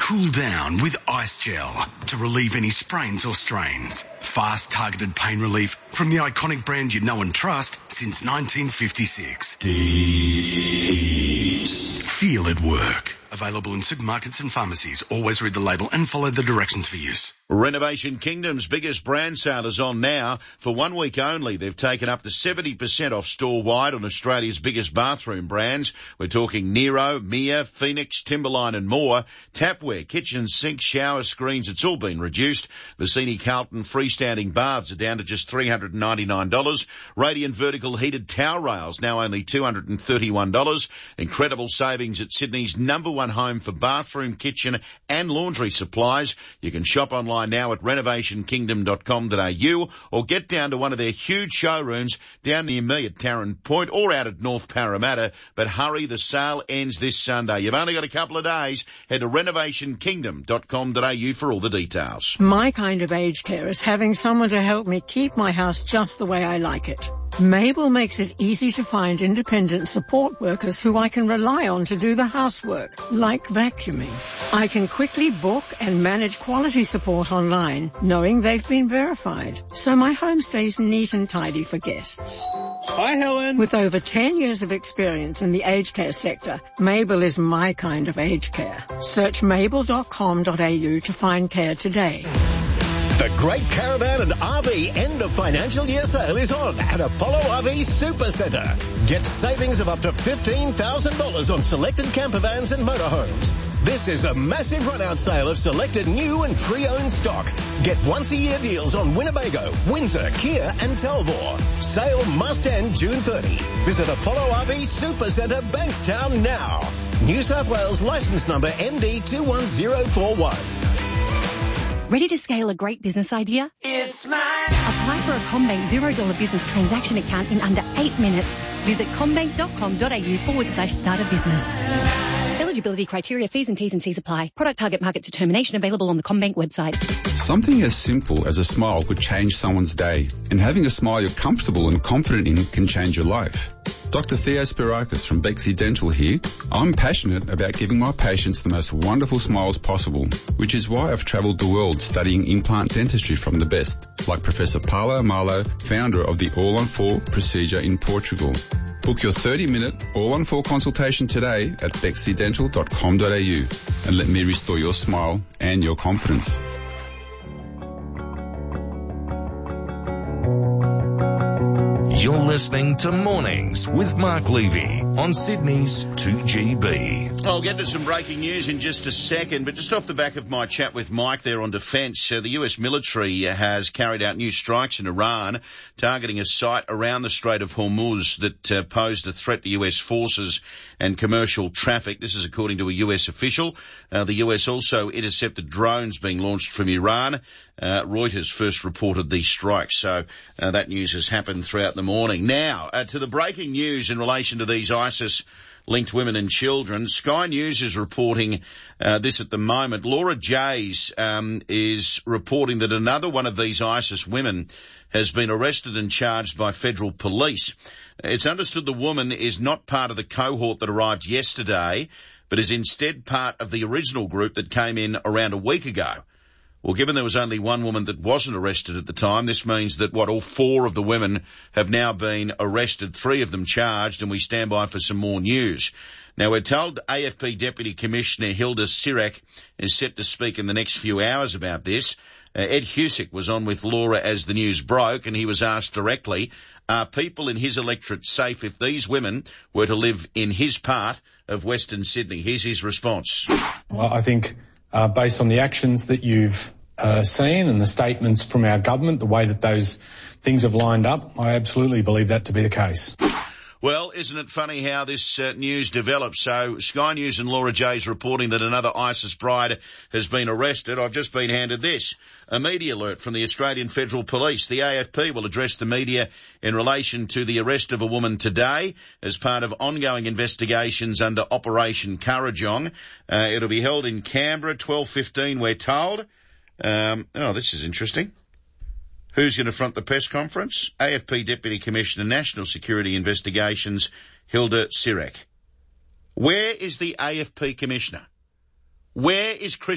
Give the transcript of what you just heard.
Cool down with Ice Gel to relieve any sprains or strains. Fast, targeted pain relief from the iconic brand you know and trust since 1956. Heat. Feel it work. Available in supermarkets and pharmacies. Always read the label and follow the directions for use. Renovation Kingdom's biggest brand sale is on now. For 1 week only, they've taken up to 70% off store-wide on Australia's biggest bathroom brands. We're talking Nero, Mia, Phoenix, Timberline and more. Tapware, kitchen sinks, shower screens, it's all been reduced. Vicini Carlton freestanding baths are down to just $399. Radiant vertical heated towel rails, now only $231. Incredible savings at Sydney's number one home for bathroom, kitchen and laundry supplies. You can shop online now at renovationkingdom.com.au or get down to one of their huge showrooms down near me at Tarrant Point or out at North Parramatta. But hurry, the sale ends this Sunday. You've only got a couple of days. Head to renovationkingdom.com.au for all the details. My kind of aged care is having someone to help me keep my house just the way I like it. Mabel makes it easy to find independent support workers who I can rely on to do the housework, like vacuuming. I can quickly book and manage quality support online, knowing they've been verified, so my home stays neat and tidy for guests. Hi, Helen. With over 10 years of experience in the aged care sector, Mabel is my kind of aged care. Search mabel.com.au to find care today. The Great Caravan and RV End of Financial Year Sale is on at Apollo RV Supercentre. Get savings of up to $15,000 on selected campervans and motorhomes. This is a massive run-out sale of selected new and pre-owned stock. Get once-a-year deals on Winnebago, Windsor, Kia and Talbot. Sale must end June 30. Visit Apollo RV Supercentre, Bankstown now. New South Wales licence number MD21041. Ready to scale a great business idea? It's mine. Apply for a CommBank $0 business transaction account in under 8 minutes. Visit commbank.com.au/start a business. Eligibility criteria, fees and T's and C's apply. Product target market determination available on the CommBank website. Something as simple as a smile could change someone's day. And having a smile you're comfortable and confident in can change your life. Dr. Theo Spirakis from Bexley Dental here. I'm passionate about giving my patients the most wonderful smiles possible, which is why I've travelled the world studying implant dentistry from the best, like Professor Paulo Malo, founder of the All-on-4 procedure in Portugal. Book your 30-minute All-on-4 consultation today at bexleydental.com.au and let me restore your smile and your confidence. You're listening to Mornings with Mark Levy on Sydney's 2GB. I'll get to some breaking news in just a second, but just off the back of my chat with Mike there on defence, the US military has carried out new strikes in Iran, targeting a site around the Strait of Hormuz that posed a threat to US forces and commercial traffic. This is according to a US official. The US also intercepted drones being launched from Iran. Reuters first reported these strikes, so that news has happened throughout the morning. Now, to the breaking news in relation to these ISIS-linked women and children. Sky News is reporting this at the moment. Laura Jays is reporting that another one of these ISIS women has been arrested and charged by federal police. It's understood the woman is not part of the cohort that arrived yesterday, but is instead part of the original group that came in around a week ago. Well, given there was only one woman that wasn't arrested at the time, this means that, all 4 of the women have now been arrested, 3 of them charged, and we stand by for some more news. Now, we're told AFP Deputy Commissioner Hilda Sirek is set to speak in the next few hours about this. Ed Husick was on with Laura as the news broke, and he was asked directly, are people in his electorate safe if these women were to live in his part of Western Sydney? Here's his response. Well, I think based on the actions that you've seen and the statements from our government, the way that those things have lined up, I absolutely believe that to be the case. Well, isn't it funny how this news develops? So Sky News and Laura Jays reporting that another ISIS bride has been arrested. I've just been handed this. A media alert from the Australian Federal Police. The AFP will address the media in relation to the arrest of a woman today as part of ongoing investigations under Operation Kurrajong. It'll be held in Canberra, 12:15, we're told. This is interesting. Who's going to front the press conference? AFP Deputy Commissioner National Security Investigations, Hilda Sirek. Where is the AFP Commissioner? Where is Chris